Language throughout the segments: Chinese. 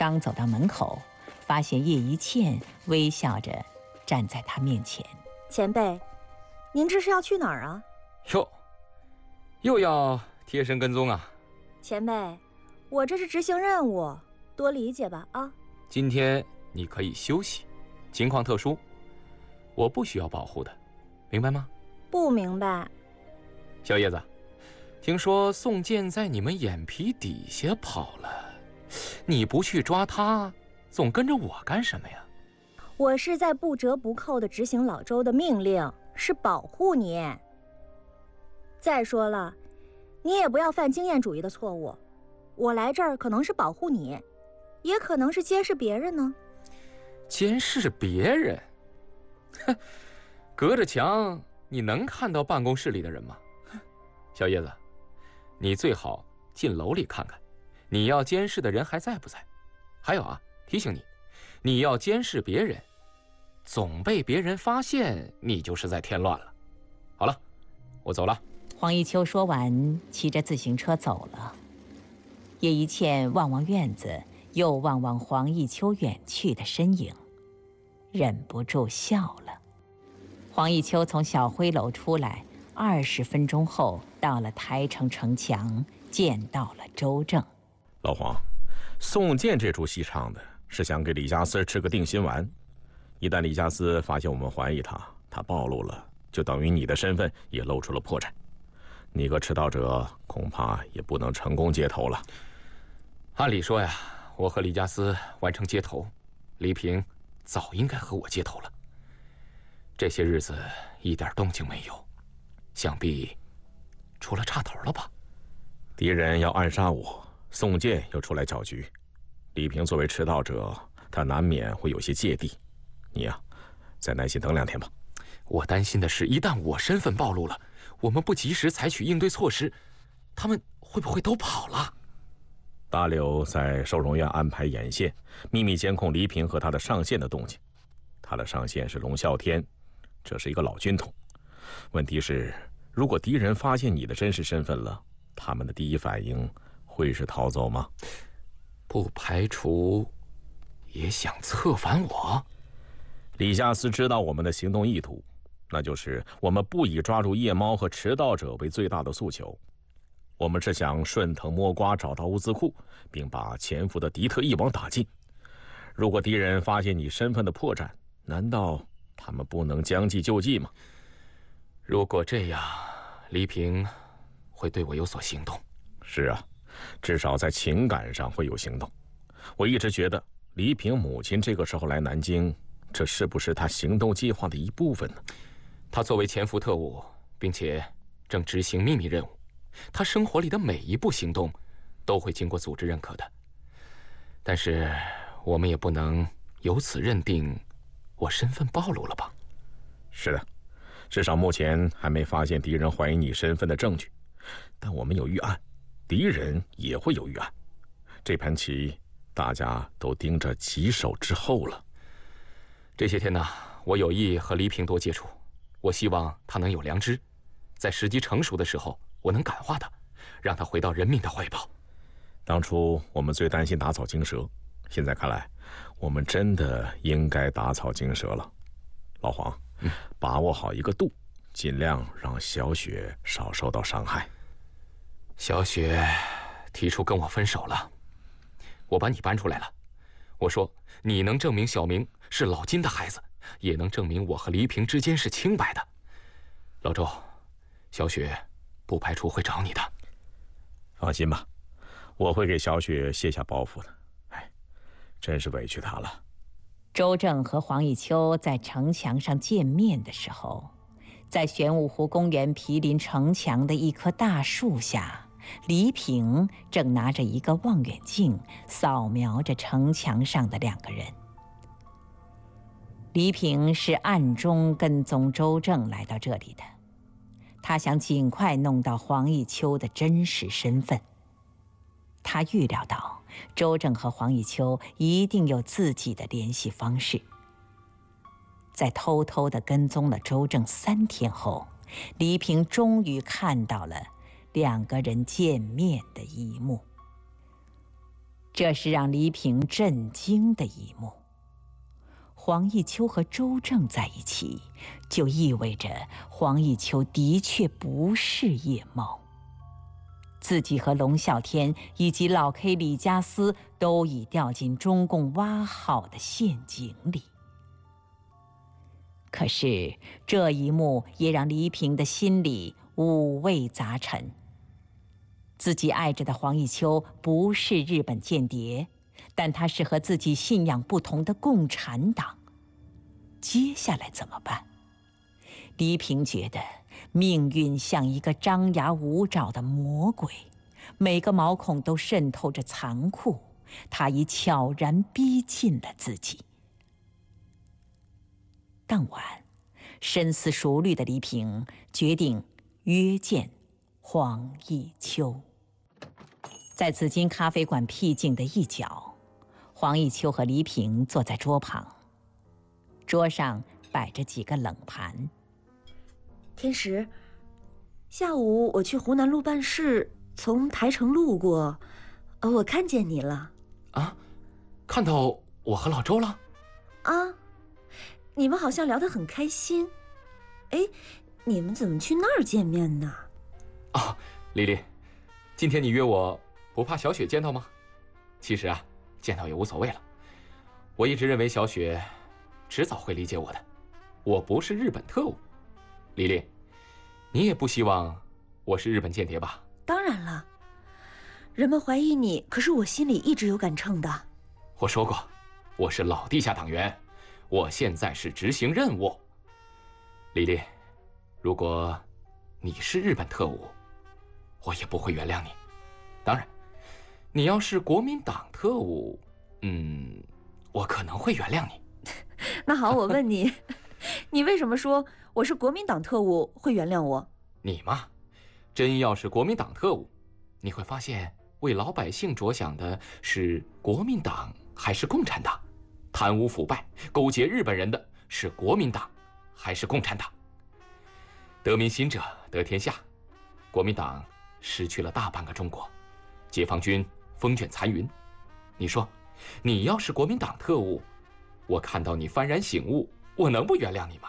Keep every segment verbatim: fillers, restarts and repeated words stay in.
刚走到门口，发现叶一茜微笑着站在他面前。 前辈，您这是要去哪儿啊？ 哟，又要贴身跟踪啊？ 前辈，我这是执行任务，多理解吧啊！ 今天你可以休息，情况特殊，我不需要保护的，明白吗？ 不明白。 小叶子，听说宋健在你们眼皮底下跑了，你不去抓他，总跟着我干什么呀？ 我是在不折不扣地执行老周的命令，是保护你。再说了，你也不要犯经验主义的错误。我来这儿可能是保护你，也可能是监视别人呢。 监视别人？哼，隔着墙你能看到办公室里的人吗？小叶子，你最好进楼里看看，你要监视的人还在不在？还有啊，提醒你，你要监视别人，总被别人发现，你就是在添乱了。好了，我走了。 黄一秋说完，骑着自行车走了。叶一茜望望院子，又望望黄一秋远去的身影，忍不住笑了。黄一秋从小灰楼出来，二十分钟后到了台城城墙，见到了周正。 老黄，宋健这出戏唱的是想给李家私吃个定心丸，一旦李家私发现我们怀疑他，他暴露了，就等于你的身份也露出了破绽。你个迟到者恐怕也不能成功接头了。 按理说呀，我和李家私完成接头，黎平早应该和我接头了。这些日子一点动静没有，想必出了岔头了吧？ 敌人要暗杀我，宋健又出来搅局，李平作为迟到者，他难免会有些芥蒂。你呀、啊，再耐心等两天吧。 我担心的是，一旦我身份暴露了，我们不及时采取应对措施，他们会不会都跑了？ 大柳在收容院安排眼线，秘密监控黎平和他的上线的动静。他的上线是龙啸天，这是一个老军统。问题是，如果敌人发现你的真实身份了，他们的第一反应会是逃走吗？ 不排除也想策反我。 李家私知道我们的行动意图，那就是我们不以抓住夜猫和迟到者为最大的诉求，我们是想顺藤摸瓜找到物资库，并把潜伏的敌特一网打尽。如果敌人发现你身份的破绽，难道他们不能将计就计吗？ 如果这样，黎平会对我有所行动。 是啊，至少在情感上会有行动。我一直觉得黎平母亲这个时候来南京，这是不是他行动计划的一部分呢？ 他作为潜伏特务，并且正执行秘密任务，他生活里的每一步行动都会经过组织认可的。但是我们也不能由此认定我身份暴露了吧？ 是的，至少目前还没发现敌人怀疑你身份的证据，但我们有预案，敌人也会有预案。这盘棋大家都盯着棘手之后了。 这些天呢，我有意和黎平多接触，我希望他能有良知，在时机成熟的时候，我能感化他，让他回到人民的怀抱。 当初我们最担心打草惊蛇，现在看来，我们真的应该打草惊蛇了。老黄，嗯、把握好一个度，尽量让小雪少受到伤害。 小雪提出跟我分手了，我把你搬出来了。我说，你能证明小明是老金的孩子，也能证明我和黎平之间是清白的。老周，小雪不排除会找你的。 放心吧，我会给小雪卸下包袱的。哎，真是委屈她了。 周正和黄一秋在城墙上见面的时候，在玄武湖公园毗邻城墙的一棵大树下，黎平正拿着一个望远镜扫描着城墙上的两个人。黎平是暗中跟踪周正来到这里的，他想尽快弄到黄一秋的真实身份。他预料到周正和黄一秋一定有自己的联系方式，在偷偷地跟踪了周正三天后，黎平终于看到了两个人见面的一幕。 这是让黎平震惊的一幕。黄奕秋和周正在一起，就意味着黄奕秋的确不是夜猫。自己和龙啸天以及老 K 李家私都已掉进中共挖好的陷阱里。可是这一幕也让黎平的心里五味杂陈。自己爱着的黄奕秋不是日本间谍，但他是和自己信仰不同的共产党。接下来怎么办？黎平觉得命运像一个张牙舞爪的魔鬼，每个毛孔都渗透着残酷，他已悄然逼近了自己。当晚，深思熟虑的黎平决定约见黄奕秋。在紫金咖啡馆僻静的一角，黄奕秋和黎平坐在桌旁，桌上摆着几个冷盘。 天石，下午我去湖南路办事，从台城路过，呃，我看见你了。 啊，看到我和老周了？ 啊，你们好像聊得很开心。哎，你们怎么去那儿见面呢？ 哦，丽丽，今天你约我，不怕小雪见到吗？其实啊，见到也无所谓了。我一直认为小雪迟早会理解我的，我不是日本特务。丽丽，你也不希望我是日本间谍吧？ 当然了，人们怀疑你，可是我心里一直有杆秤的。 我说过，我是老地下党员，我现在是执行任务。丽丽，如果你是日本特务，我也不会原谅你。当然，你要是国民党特务，嗯，我可能会原谅你。 那好，我问你，你为什么说我是国民党特务会原谅我？ 你嘛，真要是国民党特务，你会发现为老百姓着想的是国民党还是共产党？贪污腐败、勾结日本人的是国民党还是共产党？得民心者得天下，国民党失去了大半个中国，解放军风卷残云。你说，你要是国民党特务，我看到你幡然醒悟，我能不原谅你吗？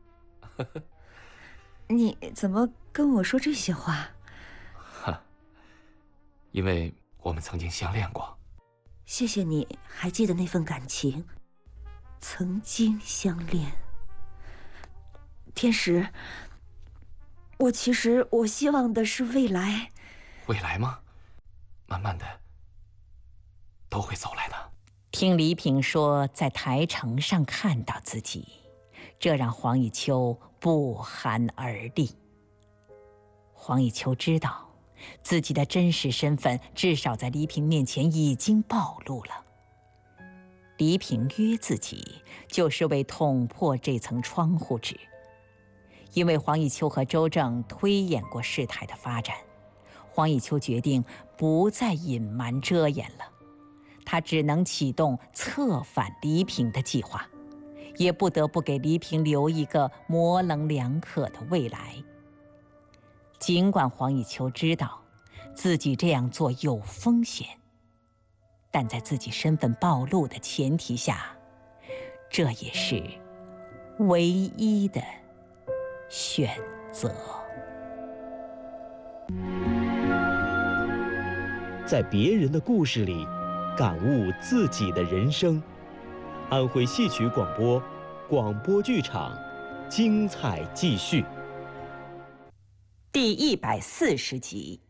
你怎么跟我说这些话？ 哈，因为我们曾经相恋过。 谢谢你还记得那份感情，曾经相恋。天石，我其实我希望的是未来。 未来吗？慢慢的都会走来的。 听黎平说在台城上看到自己，这让黄奕秋不寒而栗。黄奕秋知道自己的真实身份至少在黎平面前已经暴露了。黎平约自己就是为捅破这层窗户纸，因为黄奕秋和周正推演过事态的发展，黄奕秋决定不再隐瞒遮掩了。他只能启动策反黎平的计划，也不得不给黎平留一个模棱两可的未来。尽管黄奕秋知道自己这样做有风险，但在自己身份暴露的前提下，这也是唯一的选择。 在别人的故事里感悟自己的人生。安徽戏曲广播，广播剧场，精彩继续。 第一百四十集。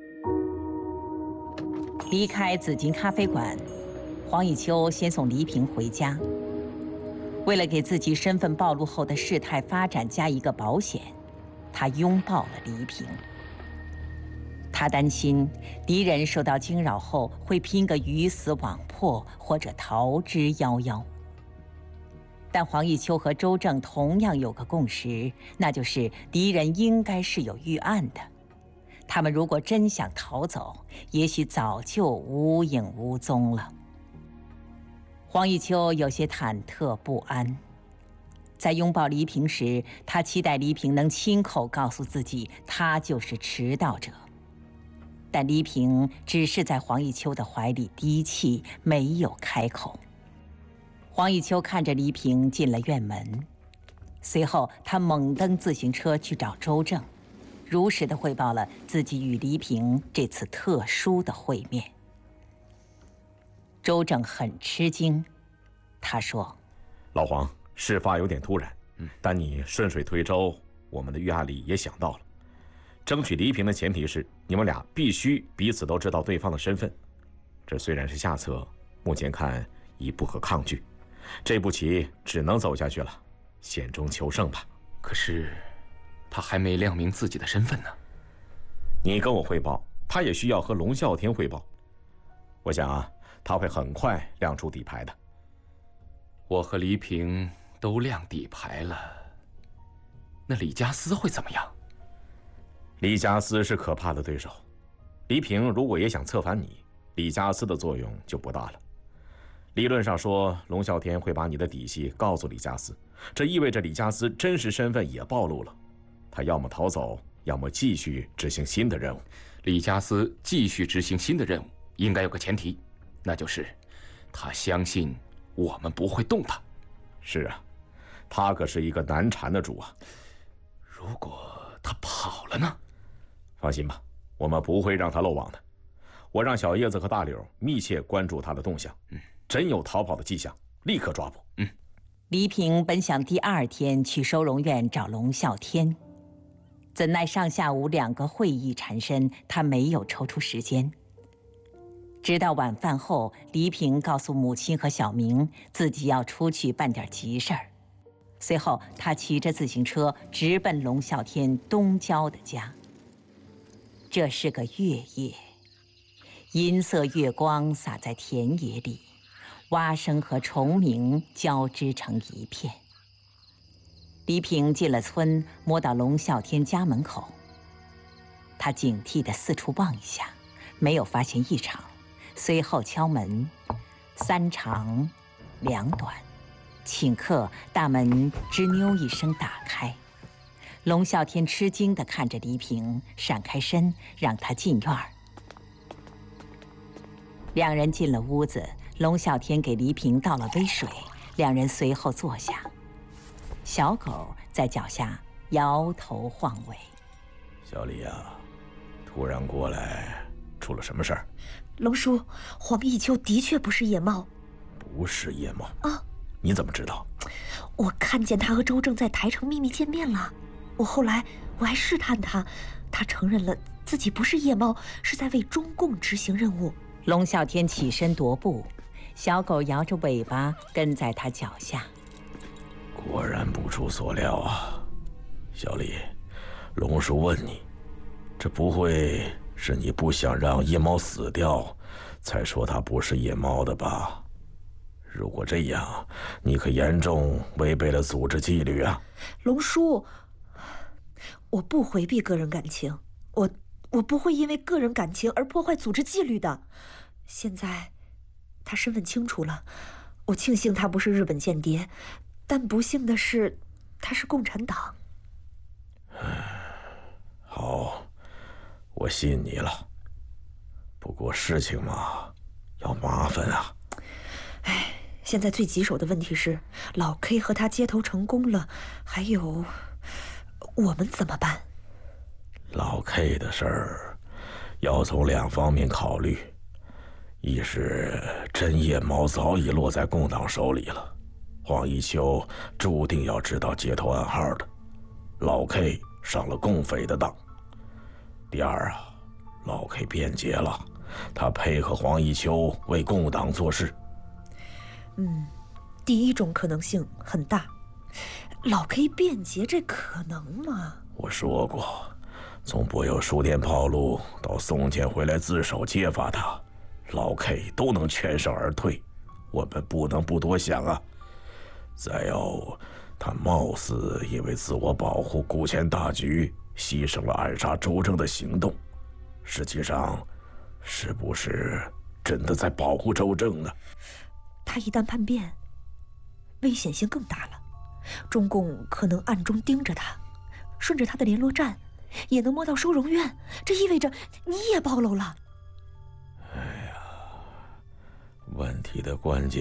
离开紫金咖啡馆，黄奕秋先送黎平回家。为了给自己身份暴露后的事态发展加一个保险，他拥抱了黎平。他担心敌人受到惊扰后会拼个鱼死网破，或者逃之夭夭。但黄奕秋和周正同样有个共识，那就是敌人应该是有预案的。他们如果真想逃走，也许早就无影无踪了。黄奕秋有些忐忑不安。在拥抱黎平时，他期待黎平能亲口告诉自己，他就是迟到者。 但黎平只是在黄一秋的怀里低泣，没有开口。黄一秋看着黎平进了院门，随后他猛蹬自行车去找周正，如实的汇报了自己与黎平这次特殊的会面。周正很吃惊，他说：“ 老黄，事发有点突然，嗯，但你顺水推舟，我们的预案里也想到了。争取黎平的前提是你们俩必须彼此都知道对方的身份。这虽然是下策，目前看已不可抗拒。这步棋只能走下去了，险中求胜吧。 可是，他还没亮明自己的身份呢。 你跟我汇报，他也需要和龙啸天汇报。我想啊，他会很快亮出底牌的。 我和黎平都亮底牌了，那李家私会怎么样？ 李家私是可怕的对手，黎平如果也想策反你，李家私的作用就不大了。理论上说，龙啸天会把你的底细告诉李家私，这意味着李家私真实身份也暴露了。他要么逃走，要么继续执行新的任务。 李家私继续执行新的任务，应该有个前提，那就是他相信我们不会动他。 是啊，他可是一个难缠的主啊。 如果他跑了呢？ 放心吧，我们不会让他漏网的。我让小叶子和大柳密切关注他的动向，嗯，真有逃跑的迹象，立刻抓捕。 嗯。 黎平本想第二天去收容院找龙啸天，怎奈上下午两个会议缠身，他没有抽出时间。直到晚饭后，黎平告诉母亲和小明自己要出去办点急事儿，随后他骑着自行车直奔龙啸天东郊的家。这是个月夜，银色月光洒在田野里，蛙声和虫鸣交织成一片。黎平进了村，摸到龙啸天家门口，他警惕地四处望一下，没有发现异常，随后敲门，三长两短，顷刻大门吱扭一声打开。龙啸天吃惊地看着黎平，闪开身让他进院儿。两人进了屋子，龙啸天给黎平倒了杯水，两人随后坐下。小狗在脚下摇头晃尾。 小李啊，突然过来，出了什么事儿？ 龙叔，黄一秋的确不是野猫。 不是野猫啊？ 你怎么知道？ 我看见他和周正在台城秘密见面了。我后来我还试探他，他承认了自己不是夜猫，是在为中共执行任务。 龙啸天起身踱步，小狗摇着尾巴跟在他脚下。 果然不出所料啊，小李，龙叔问你，这不会是你不想让夜猫死掉，才说它不是夜猫的吧？如果这样，你可严重违背了组织纪律啊！ 龙叔，我不回避个人感情，我我不会因为个人感情而破坏组织纪律的。现在，他身份清楚了，我庆幸他不是日本间谍，但不幸的是，他是共产党。 好，我信你了。不过事情嘛，要麻烦啊。 哎，现在最棘手的问题是，老 K 和他接头成功了，还有我们怎么办？ 老 K 的事儿要从两方面考虑，一是真夜猫早已落在共党手里了，黄一秋注定要知道接头暗号的，老 K 上了共匪的当。第二啊，老 K 变节了，他配合黄一秋为共党做事。 嗯，第一种可能性很大，老 K 变节这可能吗？ 我说过，从博友书店跑路到送钱回来自首揭发他，老 K 都能全身而退，我们不能不多想啊。再有，他貌似因为自我保护顾全大局，牺牲了暗杀周正的行动，实际上，是不是真的在保护周正呢？ 他一旦叛变，危险性更大了。中共可能暗中盯着他，顺着他的联络站， 也能摸到收容院，这意味着你也暴露了。 哎呀，问题的关键。